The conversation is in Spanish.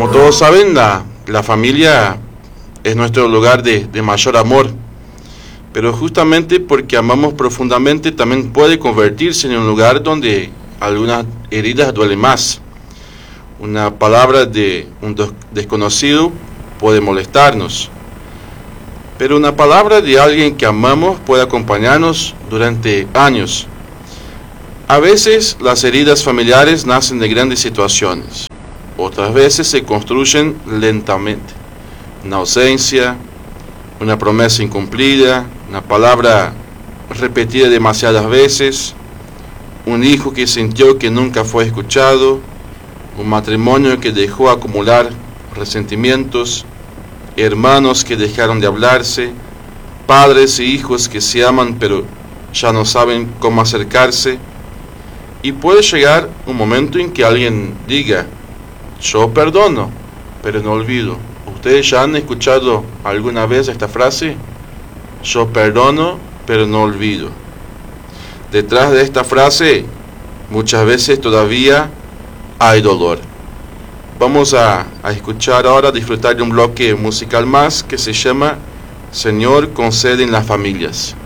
Como todos saben, la familia es nuestro lugar de mayor amor, pero justamente porque amamos profundamente también puede convertirse en un lugar donde algunas heridas duelen más. Una palabra de un desconocido puede molestarnos, pero una palabra de alguien que amamos puede acompañarnos durante años. A veces las heridas familiares nacen de grandes situaciones, otras veces se construyen lentamente. Una ausencia, una promesa incumplida, una palabra repetida demasiadas veces, un hijo que sintió que nunca fue escuchado, un matrimonio que dejó acumular resentimientos, hermanos que dejaron de hablarse, padres e hijos que se aman pero ya no saben cómo acercarse. Y puede llegar un momento en que alguien diga: yo perdono, pero no olvido. ¿Ustedes ya han escuchado alguna vez esta frase? Yo perdono, pero no olvido. Detrás de esta frase, muchas veces todavía hay dolor. Vamos a escuchar ahora, disfrutar de un bloque musical más que se llama Señor, concede en las familias.